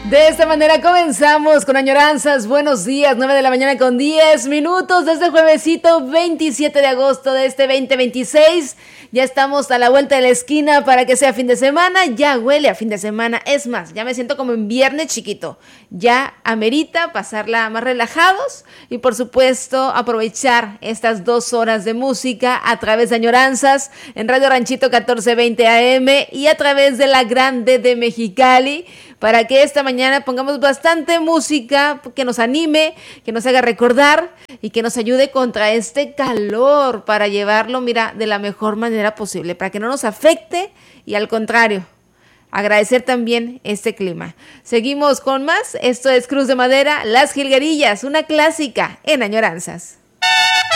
De esta manera comenzamos con Añoranzas. Buenos días, 9 de la mañana con 10 minutos desde juevesito 27 de agosto de este 2026. Ya estamos a la vuelta de la esquina para que sea fin de semana. Ya huele a fin de semana. Es más, ya me siento como en viernes chiquito. Ya amerita pasarla más relajados y por supuesto aprovechar estas 2 horas de música a través de Añoranzas en Radio Ranchito 1420 AM y a través de la Grande de Mexicali, para que esta mañana pongamos bastante música que nos anime, que nos haga recordar y que nos ayude contra este calor para llevarlo, mira, de la mejor manera posible, para que no nos afecte y al contrario, agradecer también este clima. Seguimos con más. Esto es Cruz de Madera, Las Jilguerillas, una clásica en Añoranzas.